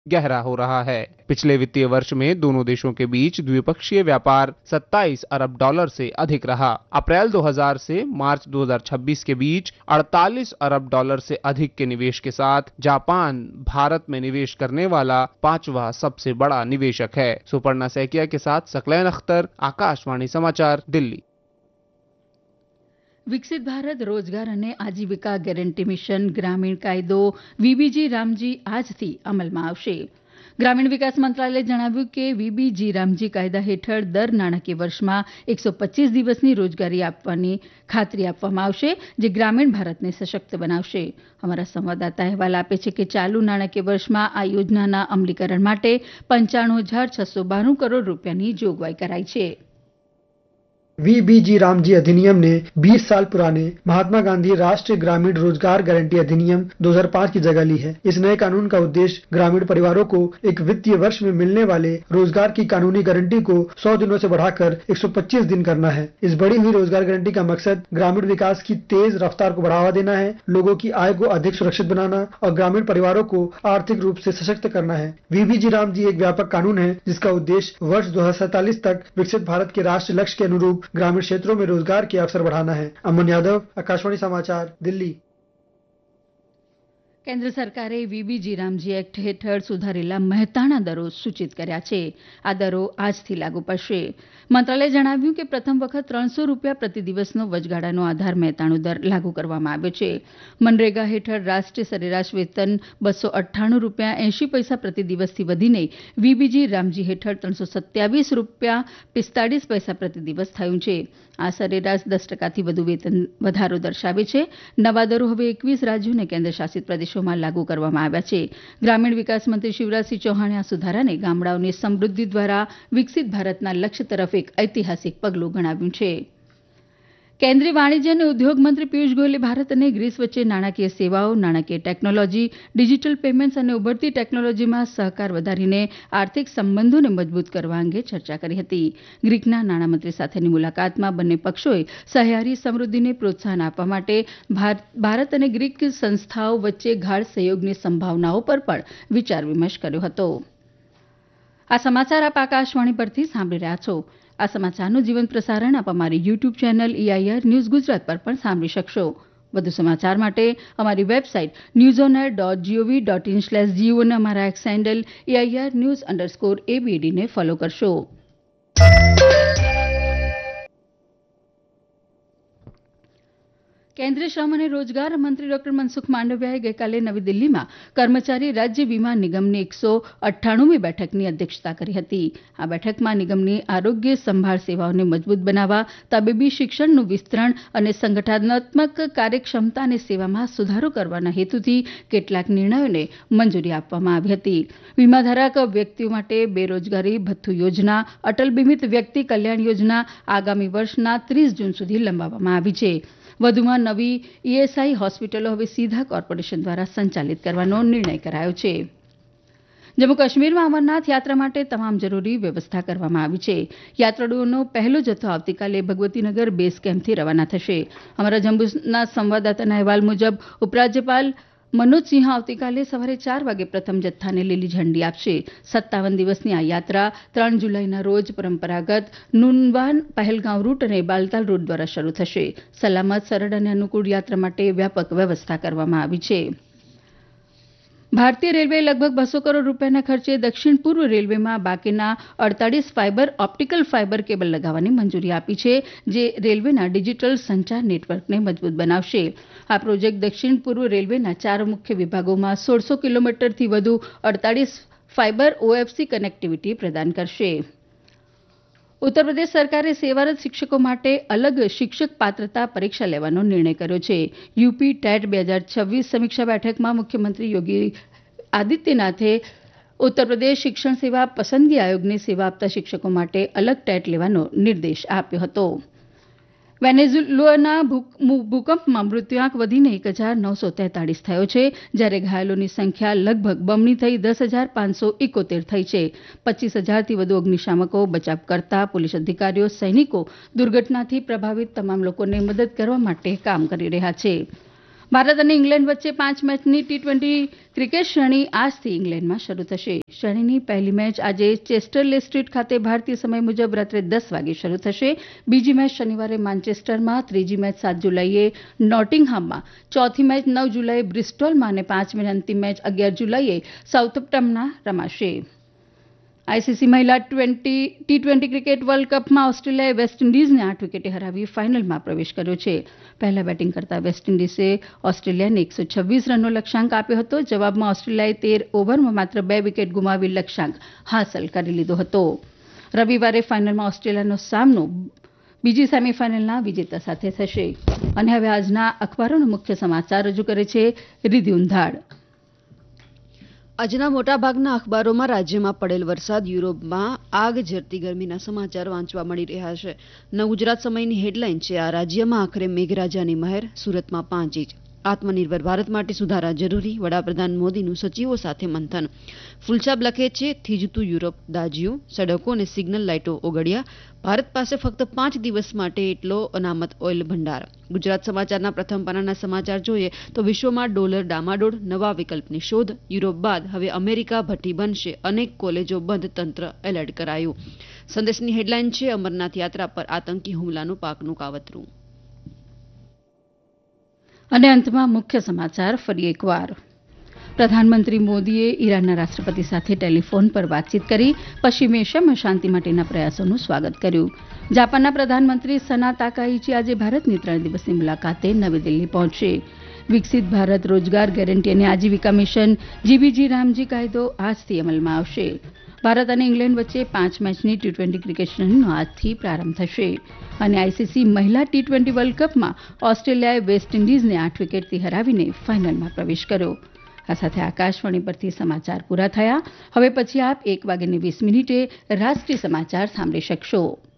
गहरा हो रहा है। पिछले वित्तीय वर्ष में दोनों देशों के बीच द्विपक्षीय व्यापार 27 अरब डॉलर से अधिक रहा। अप्रैल 2000 से मार्च 2026 के बीच 48 अरब डॉलर से अधिक के निवेश के साथ जापान भारत में निवेश करने वाला 5वां सबसे बड़ा निवेशक है। सुपर्णा सैकिया के साथ सकलैन अख्तर, आकाशवाणी समाचार, दिल्ली। વિકસિત ભારત રોજગાર અને આજીવિકા ગેરંટી મિશન ગ્રામીણ કાયદો વીબીજી રામજી આજથી અમલમાં આવશે. ગ્રામીણ વિકાસ મંત્રાલયે જણાવ્યું કે વીબીજી રામજી કાયદા હેઠળ દર નાણાકીય વર્ષમાં 125 દિવસની રોજગારી આપવાની ખાતરી આપવામાં આવશે, જે ગ્રામીણ ભારતને સશક્ત બનાવશે. અમારા સંવાદદાતા અહેવાલ આપે છે કે ચાલુ નાણાકીય વર્ષમાં આ યોજનાના અમલીકરણ માટે 95,692 કરોડ રૂપિયાની જોગવાઈ કરાઈ છે. वीबीजी रामजी अधिनियम ने 20 साल पुराने महात्मा गांधी राष्ट्रीय ग्रामीण रोजगार गारंटी अधिनियम 2005 की जगह ली है। इस नए कानून का उद्देश्य ग्रामीण परिवारों को एक वित्तीय वर्ष में मिलने वाले रोजगार की कानूनी गारंटी को 100 दिनों से बढ़ाकर 125 दिन करना है। इस बढ़ी हुई रोजगार गारंटी का मकसद ग्रामीण विकास की तेज रफ्तार को बढ़ावा देना है, लोगों की आय को अधिक सुरक्षित बनाना और ग्रामीण परिवारों को आर्थिक रूप से सशक्त करना है। वीबीजी रामजी एक व्यापक कानून है जिसका उद्देश्य वर्ष 2047 तक विकसित भारत के राष्ट्रीय लक्ष्य के अनुरूप ग्रामीण क्षेत्रों में रोजगार के अवसर बढ़ाना है। अमन यादव, आकाशवाणी समाचार, दिल्ली। કેન્દ્ર સરકારે વીબીજી રામજી એક્ટ હેઠળ સુધારેલા મહેતાણા દરો સૂચિત કર્યા છે. આ દરો આજથી લાગુ પડશે. મંત્રાલયે જણાવ્યું કે પ્રથમ વખત 300 રૂપિયા પ્રતિ દિવસનો વચગાળાનો આધાર મહેતાણું દર લાગુ કરવામાં આવ્યો છે. મનરેગા હેઠળ રાષ્ટ્રીય સરેરાશ વેતન 298 રૂપિયા 80 પૈસા પ્રતિ દિવસથી વધીને વીબીજી રામજી હેઠળ 327 રૂપિયા 45 પૈસા પ્રતિ દિવસ થયું છે. આ સરેરાશ 10%થી વધુ વેતન વધારો દર્શાવે છે. નવા દરો હવે 21 રાજ્યો અને કેન્દ્ર શાસિત પ્રદેશોમાં લાગુ કરવામાં આવ્યા છે. ગ્રામીણ વિકાસ મંત્રી શિવરાજસિંહ ચૌહાણે આ સુધારાને ગામડાઓની સમૃદ્ધિ દ્વારા વિકસિત ભારતના લક્ષ્ય તરફ એક ઐતિહાસિક પગલું ગણાવ્યું છે. કેન્દ્રીય વાણિજ્ય અને ઉદ્યોગ મંત્રી પિયુષ ગોયલે ભારત અને ગ્રીસ વચ્ચે નાણાકીય સેવાઓ, નાણાકીય ટેકનોલોજી, ડિજીટલ પેમેન્ટ્સ અને ઉભરતી ટેકનોલોજીમાં સહકાર વધારીને આર્થિક સંબંધોને મજબૂત કરવા અંગે ચર્ચા કરી હતી. ગ્રીકના નાણામંત્રી સાથેની મુલાકાતમાં બંને પક્ષોએ સહિયારી સમૃદ્ધિને પ્રોત્સાહન આપવા માટે ભારત અને ગ્રીક સંસ્થાઓ વચ્ચે ગાઢ સહયોગની સંભાવનાઓ પર પણ વિચાર વિમર્શ કર્યો હતો. આ સમાચાર આપ આકાશવાણી પરથી સાંભળી રહ્યા છો. આ સમાચારનું જીવંત પ્રસારણ આપ અમારી YouTube channel EIR news Gujarat પર પણ સાંભળી શકશો. વધુ સમાચાર માટે અમારી વેબસાઇટ newsonair.gov.in/geo અને અમારા એક્સ હેન્ડલ AIR_news_ABD ને ફોલો કરશો. કેન્દ્રીય શ્રમ અને રોજગાર મંત્રી ડોક્ટર મનસુખ માંડવિયાએ ગઈકાલે નવી દિલ્હીમાં કર્મચારી રાજ્ય વીમા નિગમની 198મી બેઠકની અધ્યક્ષતા કરી હતી. આ બેઠકમાં નિગમની આરોગ્ય સંભાળ સેવાઓને મજબૂત બનાવવા, તબીબી શિક્ષણનું વિસ્તરણ અને સંગઠનાત્મક કાર્યક્ષમતા અને સેવામાં સુધારો કરવાના હેતુથી કેટલાક નિર્ણયોને મંજૂરી આપવામાં આવી હતી. વીમાધારક વ્યક્તિઓ માટે બેરોજગારી ભથ્થુ યોજના, અટલ બિમિત વ્યક્તિ કલ્યાણ યોજના આગામી વર્ષના 30 જૂન સુધી લંબાવવામાં આવી છે. વધુમાં નવી ESI હોસ્પિટલો હવે સીધા કોર્પોરેશન દ્વારા સંચાલિત કરવાનો નિર્ણય કરાયો છે. જમ્મુ કાશ્મીરમાં અમરનાથ યાત્રા માટે તમામ જરૂરી વ્યવસ્થા કરવામાં આવી છે. યાત્રાળુઓનો પહેલો જથ્થો આવતીકાલે ભગવતીનગર બેઝ કેમ્પથી રવાના થશે. અમારા જમ્મુના સંવાદદાતાના અહેવાલ મુજબ ઉપરાજ્યપાલ મનોજસિંહ આવતીકાલે સવારે 4 વાગે પ્રથમ જથ્થાને લીલી ઝંડી આપશે. 57 દિવસની આ યાત્રા 3 જુલાઈના રોજ પરંપરાગત નુનવાન પહેલગાંવ રૂટ અને બાલતાલ રૂટ દ્વારા શરૂ થશે. સલામત, સરળ અને અનુકૂળ યાત્રા માટે વ્યાપક વ્યવસ્થા કરવામાં આવી છે. ભારતીય રેલવેએ લગભગ 200 કરોડ રૂપિયાના ખર્ચે દક્ષિણ પૂર્વ રેલવેમાં બાકીના 48 ફાઇબર ઓપ્ટિકલ ફાઇબર કેબલ લગાવવાની મંજૂરી આપી છે, જે રેલવેના ડિજીટલ સંચાર નેટવર્કને મજબૂત બનાવશે. આ પ્રોજેક્ટ દક્ષિણ પૂર્વ રેલવેના 4 મુખ્ય વિભાગોમાં 1600 કિલોમીટરથી વધુ 48 ફાઇબર OFC કનેક્ટિવિટી પ્રદાન કરશે. ઉત્તર પ્રદેશ સરકારે સેવારત શિક્ષકો માટે અલગ શિક્ષક પાત્રતા પરીક્ષા લેવાનો નિર્ણય કર્યો છે. યુપી ટેટ 2026 સમીક્ષા બેઠકમાં મુખ્યમંત્રી યોગી આદિત્યનાથે ઉત્તર પ્રદેશ શિક્ષણ સેવા પસંદગી આયોગને સેવા આપતા શિક્ષકો માટે અલગ ટેટ લેવાનો નિર્દેશ આપ્યો હતો. વેનેઝુએલાના ભૂકંપમાં મૃત્યુઆંક વધીને 1943 થયો છે, જ્યારે ઘાયલોની સંખ્યા લગભગ બમણી થઈ 10,571 થઈ છે. 25,000થી વધુ અગ્નિશામકો, બચાવકર્તા, પોલીસ અધિકારીઓ, સૈનિકો દુર્ઘટનાથી પ્રભાવિત તમામ લોકોને મદદ કરવા માટે કામ કરી રહ્યા છે. ભારત અને ઇંગ્લેન્ડ વચ્ચે 5 મેચની ટી20 ક્રિકેટ શ્રેણી આજથી ઇંગ્લેન્ડમાં શરૂ થશે. શ્રેણીની પહેલી મેચ આજે ચેસ્ટરલે સ્ટ્રીટ ખાતે ભારતીય સમય મુજબ રાત્રે 10 વાગે શરૂ થશે. બીજી મેચ શનિવારે માન્ચેસ્ટરમાં, ત્રીજી મેચ 7 જુલાઈએ નોટિંગહામમાં, ચોથી મેચ 9 જુલાઈએ બ્રિસ્ટોલમાં અને પાંચમી અને અંતિમ મેચ 11 જુલાઈએ સાઉથમ્પ્ટનમાં રમાશે. આઈસીસી મહિલા ટી20 ક્રિકેટ વર્લ્ડ કપમાં ઓસ્ટ્રેલિયાએ વેસ્ટ ઇન્ડિઝને 8 વિકેટે હરાવી ફાઇનલમાં પ્રવેશ કર્યો છે. પહેલા બેટિંગ કરતા વેસ્ટ ઇન્ડિઝે ઓસ્ટ્રેલિયાને 126 રનનો લક્ષ્યાંક આપ્યો હતો. જવાબમાં ઓસ્ટ્રેલિયાએ 13 ઓવરમાં માત્ર 2 વિકેટ ગુમાવી લક્ષ્યાંક હાંસલ કરી લીધો હતો. રવિવારે ફાઇનલમાં ઓસ્ટ્રેલિયાનો સામનો બીજી સેમીફાઇનલના વિજેતા સાથે થશે. અને હવે આજના અખબારોના મુખ્ય સમાચાર રજૂ કરે છે રિધિ ઉંધાડ. આજના મોટાભાગના અખબારોમાં રાજ્યમાં પડેલ વરસાદ, યુરોપમાં આગ ઝરતી ગરમીના સમાચાર વાંચવા મળી રહ્યા છે. ગુજરાત સમયની હેડલાઇન છે આ રાજ્યમાં આખરે મેઘરાજાની મહેર, સુરતમાં 5 ઇંચ. આત્મનિર્ભર ભારત માટે સુધારા જરૂરી, વડાપ્રધાન મોદીનું સચિવો સાથે મંથન. ફૂલછાપ લખે છે થીજતું યુરોપ દાજ્યું, સડકો અને સિગ્નલ લાઇટો ઓગળ્યા. ભારત પાસે ફક્ત 5 દિવસ માટે એટલો અનામત ઓઇલ ભંડાર. ગુજરાત સમાચારના પ્રથમ પાનાના સમાચાર જોઈએ તો વિશ્વમાં ડોલર ડામાડોળ, નવા વિકલ્પની શોધ. યુરોપ બાદ હવે અમેરિકા ભઠ્ઠી બનશે, અનેક કોલેજો બંધ, તંત્ર એલર્ટ કરાયું. સંદેશની હેડલાઇન છે અમરનાથ યાત્રા પર આતંકી હુમલાનું પાકનું કાવતરું. અને અંતમાં મુખ્ય સમાચાર ફરી એકવાર. પ્રધાનમંત્રી મોદીએ ઈરાનના રાષ્ટ્રપતિ સાથે ટેલિફોન પર વાતચીત કરી પશ્ચિમ એશિયામાં શાંતિ માટેના પ્રયાસોનું સ્વાગત કર્યું. જાપાનના પ્રધાનમંત્રી સના તાકાઇચી આજે ભારતની 3 દિવસની મુલાકાતે નવી દિલ્હી પહોંચશે. વિકસિત ભારત રોજગાર ગેરંટી અને આજીવિકા મિશન જીબીજી રામજી કાયદો આજથી અમલમાં આવશે. ભારત અને ઇંગ્લેન્ડ વચ્ચે 5 મેચની ટી20 ક્રિકેટ શ્રેણીનો આજથી પ્રારંભ થશે. અને આઈસીસી મહિલા ટી20 વર્લ્ડ કપમાં ઓસ્ટ્રેલિયાએ વેસ્ટ ઇન્ડિઝને 8 વિકેટથી હરાવીને ફાઇનલમાં પ્રવેશ કર્યો. આ સાથે આકાશવાણી પરથી સમાચાર પૂરા થયા. હવે પછી આપ 1:20 રાષ્ટ્રીય સમાચાર સાંભળી શકશો.